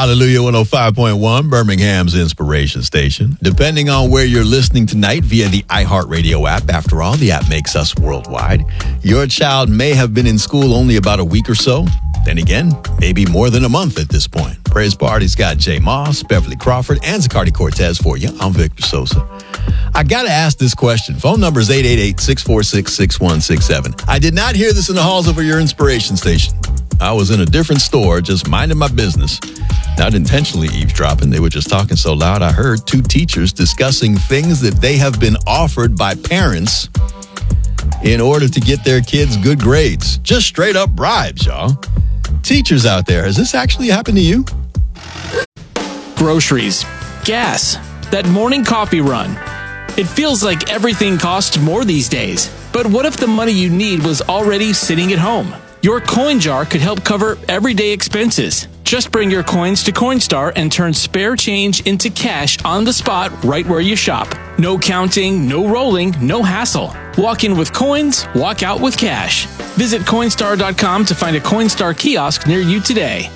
Hallelujah 105.1, Birmingham's inspiration station. Depending on where you're listening tonight via the iHeartRadio app, after all, the app makes us worldwide. Your child may have been in school only about a week or so. Then again, maybe more than a month at this point. Praise Party's got Jay Moss, Beverly Crawford, and Zacardi Cortez for you. I'm Victor Sosa. I got to ask this question. Phone number is 888-646-6167. I did not hear this in the halls of your inspiration station. I was in a different store, just minding my business. Not intentionally eavesdropping. They were just talking so loud, I heard two teachers discussing things that they have been offered by parents in order to get their kids good grades. Just straight up bribes, y'all. Teachers out there, has this actually happened to you? Groceries, gas, that morning coffee run. It feels like everything costs more these days. But what if the money you need was already sitting at home? Your coin jar could help cover everyday expenses. Just bring your coins to Coinstar and turn spare change into cash on the spot right where you shop. No counting, no rolling, no hassle. Walk in with coins, walk out with cash. Visit Coinstar.com to find a Coinstar kiosk near you today.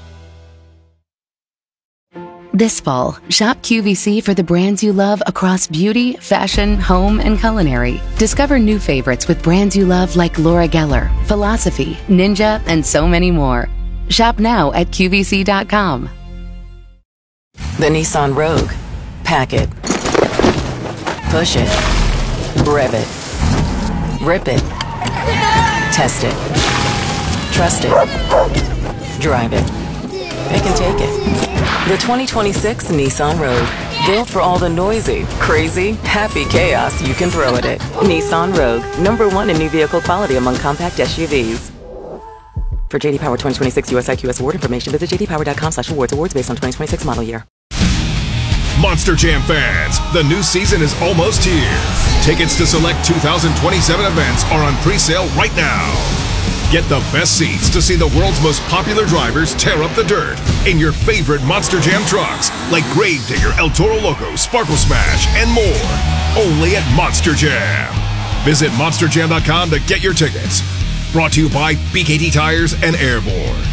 This fall, shop QVC for the brands you love across beauty, fashion, home, and culinary. Discover new favorites with brands you love like Laura Geller, Philosophy, Ninja, and so many more. Shop now at QVC.com. The Nissan Rogue. Pack it. Push it. Rev it. Rip it. Test it. Trust it. Drive it. Pick and take it. The 2026 Nissan Rogue. Built for all the noisy, crazy, happy chaos you can throw at it. Nissan Rogue. #1 in new vehicle quality among compact SUVs. For JD Power 2026 US IQS award information, visit jdpower.com/awards. Awards based on 2026 model year. Monster Jam fans, the new season is almost here. Tickets to select 2027 events are on pre-sale right now. Get the best seats to see the world's most popular drivers tear up the dirt in your favorite Monster Jam trucks, like Gravedigger, El Toro Loco, Sparkle Smash, and more. Only at Monster Jam. Visit monsterjam.com to get your tickets. Brought to you by BKT Tires and Airborne.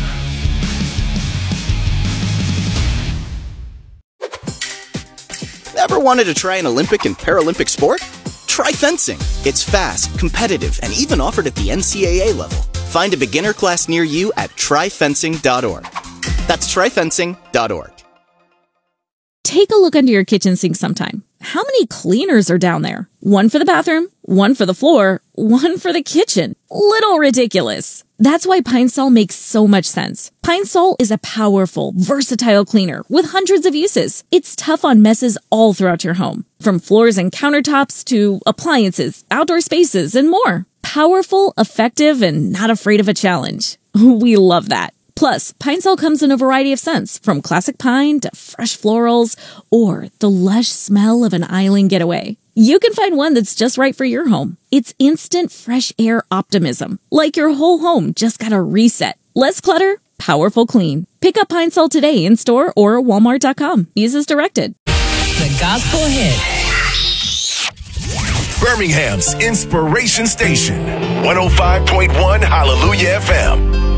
Ever wanted to try an Olympic and Paralympic sport? Try fencing. It's fast, competitive, and even offered at the NCAA level. Find a beginner class near you at tryfencing.org. That's tryfencing.org. Take a look under your kitchen sink sometime. How many cleaners are down there? One for the bathroom, one for the floor, one for the kitchen. Little ridiculous. That's why Pine Sol makes so much sense. Pine Sol is a powerful, versatile cleaner with hundreds of uses. It's tough on messes all throughout your home, from floors and countertops to appliances, outdoor spaces, and more. Powerful, effective, and not afraid of a challenge. We love that. Plus, Pine Sol comes in a variety of scents, from classic pine to fresh florals or the lush smell of an island getaway. You can find one that's just right for your home. It's instant fresh air optimism, like your whole home just got a reset. Less clutter, powerful clean. Pick up Pine Sol today in store or Walmart.com. Use as directed. The Gospel Hit. Birmingham's inspiration station. 105.1 Hallelujah FM.